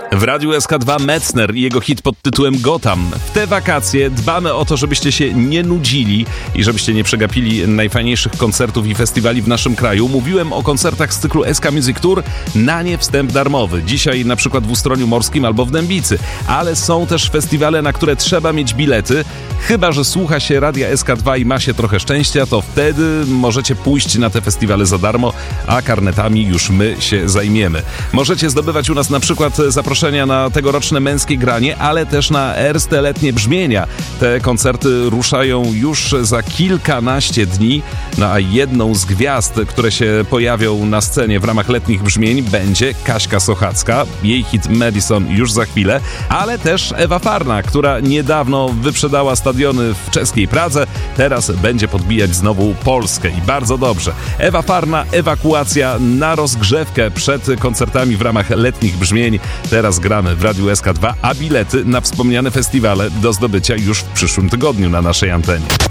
W Radiu SK2 Metzner i jego hit pod tytułem Gotham. W te wakacje dbamy o to, żebyście się nie nudzili i żebyście nie przegapili najfajniejszych koncertów i festiwali w naszym kraju. Mówiłem o koncertach z cyklu SK Music Tour, na nie wstęp darmowy. Dzisiaj na przykład w Ustroniu Morskim albo w Dębicy. Ale są też festiwale, na które trzeba mieć bilety. Chyba że słucha się Radia SK2 i ma się trochę szczęścia, to wtedy możecie pójść na te festiwale za darmo, a karnetami już my się zajmiemy. Możecie zdobywać u nas na przykład zaproszenia na tegoroczne Męskie Granie, ale też na Erste Letnie Brzmienia. Te koncerty ruszają już za kilkanaście dni, no a jedną z gwiazd, które się pojawią na scenie w ramach Letnich Brzmień, będzie Kaśka Sochacka. Jej hit Madison już za chwilę, ale też Ewa Farna, która niedawno wyprzedała stadiony w czeskiej Pradze, teraz będzie podbijać znowu Polskę i bardzo dobrze. Ewa Farna, Ewakuacja na rozgrzewkę przed koncertami w ramach Letnich Brzmień. Teraz gramy w Radiu SK2, a bilety na wspomniane festiwale do zdobycia już w przyszłym tygodniu na naszej antenie.